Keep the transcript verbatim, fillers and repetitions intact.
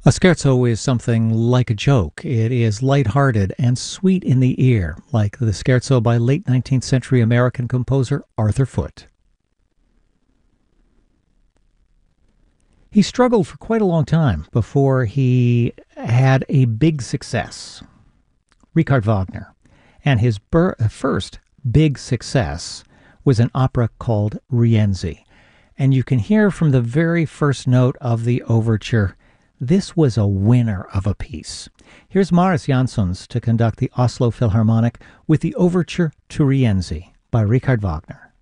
A scherzo is something like a joke. It is light-hearted and sweet in the ear, like the scherzo by late nineteenth century American composer Arthur Foote. He struggled for quite a long time before he had a big success. Richard Wagner. And his ber- first big success was an opera called Rienzi. And you can hear from the very first note of the overture, this was a winner of a piece. Here's Marius Jansons to conduct the Oslo Philharmonic with the overture to Rienzi by Richard Wagner.